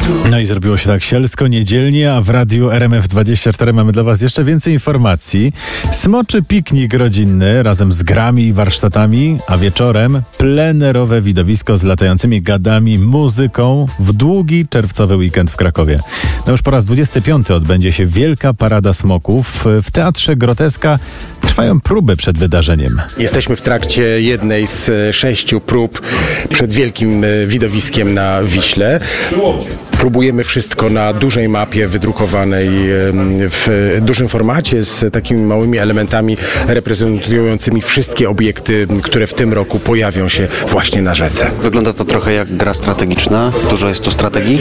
No i zrobiło się tak sielsko, niedzielnie, a w radiu RMF24 mamy dla Was jeszcze więcej informacji. Smoczy piknik rodzinny razem z grami i warsztatami, a wieczorem plenerowe widowisko z latającymi gadami, muzyką w długi czerwcowy weekend w Krakowie. No już po raz 25 odbędzie się Wielka Parada Smoków. W Teatrze Groteska trwają próby przed wydarzeniem. Jesteśmy w trakcie jednej z 6 prób przed wielkim widowiskiem na Wiśle. Próbujemy wszystko na dużej mapie wydrukowanej w dużym formacie z takimi małymi elementami reprezentującymi wszystkie obiekty, które w tym roku pojawią się właśnie na rzece. Wygląda to trochę jak gra strategiczna. Dużo jest tu strategii?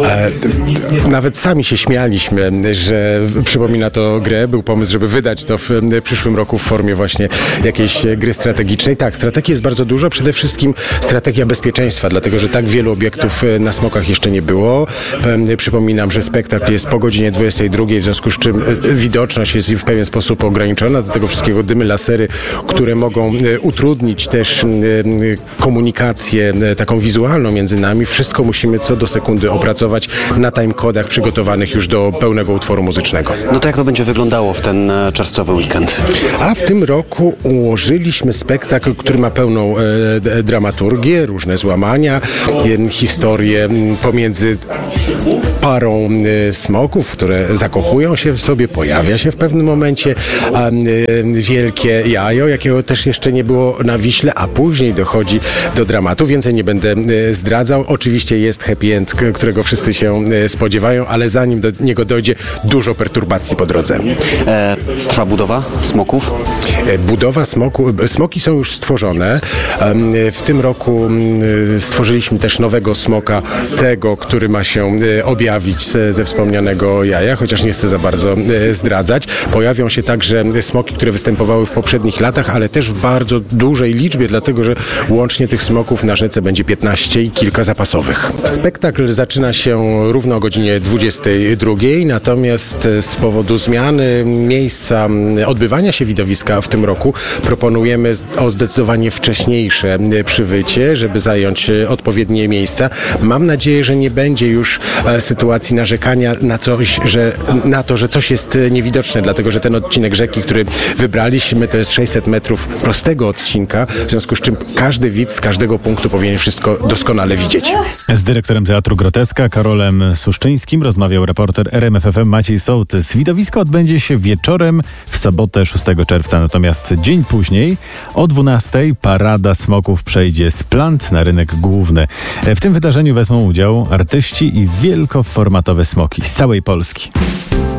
Nawet sami się śmialiśmy, że przypomina to grę. Był pomysł, żeby wydać to w przyszłym roku w formie właśnie jakiejś gry strategicznej. Tak, strategii jest bardzo dużo. Przede wszystkim strategia bezpieczeństwa, dlatego że tak wielu obiektów na Smokach jeszcze nie było. Przypominam, że spektakl jest po godzinie 22, w związku z czym widoczność jest w pewien sposób ograniczona. Do tego wszystkiego dymy, lasery, które mogą utrudnić też komunikację taką wizualną między nami. Wszystko musimy co do sekundy opracować na timekodach przygotowanych już do pełnego utworu muzycznego. No to jak to będzie wyglądało w ten czerwcowy weekend? A w tym roku ułożyliśmy spektakl, który ma pełną dramaturgię, różne złamania, historie pomiędzy parą smoków, które zakochują się w sobie, pojawia się w pewnym momencie wielkie jajo, jakiego też jeszcze nie było na Wiśle, a później dochodzi do dramatu. Więcej nie będę zdradzał. Oczywiście jest happy end, którego wszyscy się spodziewają, ale zanim do niego dojdzie, dużo perturbacji po drodze. Trwa budowa smoków? Budowa smoki są już stworzone. W tym roku stworzyliśmy też nowego smoka, tego, który ma się objawić ze wspomnianego jaja, chociaż nie chcę za bardzo zdradzać. Pojawią się także smoki, które występowały w poprzednich latach, ale też w bardzo dużej liczbie, dlatego że łącznie tych smoków na rzece będzie 15 i kilka zapasowych. Spektakl zaczyna się równo o godzinie 22, natomiast z powodu zmiany miejsca odbywania się widowiska w tym roku proponujemy zdecydowanie wcześniejsze przybycie, żeby zająć odpowiednie miejsca. Mam nadzieję, że nie będzie już sytuacji narzekania na to, że coś jest niewidoczne, dlatego że ten odcinek rzeki, który wybraliśmy, to jest 600 metrów prostego odcinka, w związku z czym każdy widz z każdego punktu powinien wszystko doskonale widzieć. Z dyrektorem Teatru Groteska Karolem Suszczyńskim rozmawiał reporter RMF FM Maciej Sołtys. Widowisko odbędzie się wieczorem w sobotę 6 czerwca, natomiast dzień później o 12 Parada Smoków przejdzie z Plant na rynek główny. W tym wydarzeniu wezmą udział artyści i wielkoformatowe smoki z całej Polski.